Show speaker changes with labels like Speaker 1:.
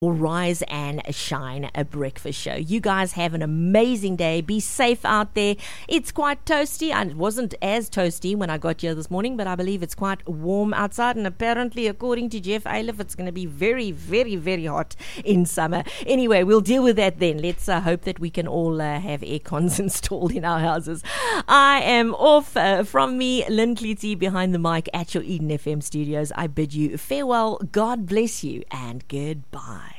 Speaker 1: Rise and Shine, a breakfast show. You guys have an amazing day. Be safe out there. It's quite toasty, and it wasn't as toasty when I got here this morning, but I believe it's quite warm outside, and apparently, according to Jeff Ailiff, it's going to be very, very, very hot in summer. Anyway, we'll deal with that then. Let's hope that we can all have air cons installed in our houses. I am off. From me, Lynn Cleety, behind the mic at your Eden FM studios. I bid you farewell, God bless you, and goodbye.